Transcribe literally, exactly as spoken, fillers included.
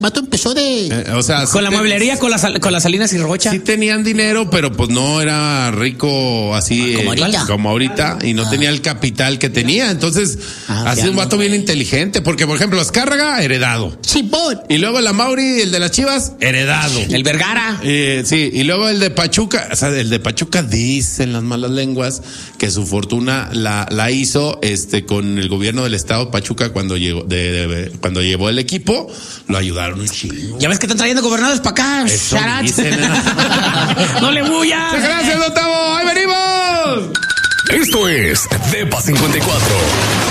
Vato empezó de... Eh, o sea, Con sí la te- mueblería, con las, con las Salinas y Rocha. Sí tenían dinero, pero pues no era rico así Como eh, ahorita. como ahorita y no tenía el capital que tenía. Entonces, Ah, ha sido un ya, vato bien inteligente, porque por ejemplo, Azcárraga, heredado. Simón. Y luego la Mauri, el de las Chivas, heredado. El Vergara. Eh, sí, y luego el de Pachuca, o sea, el de Pachuca dicen las malas lenguas que su fortuna la, la hizo este con el gobierno del estado de Pachuca cuando llegó de, de- de- cuando llevó el equipo, lo ayudaron un chingo. Ya ves que están trayendo gobernadores para acá. Eso Sharat. dicen, ¿eh? No le huyas. Gracias, Don Tavo. ¡Ahí venimos! Esto es Depa cincuenta y cuatro.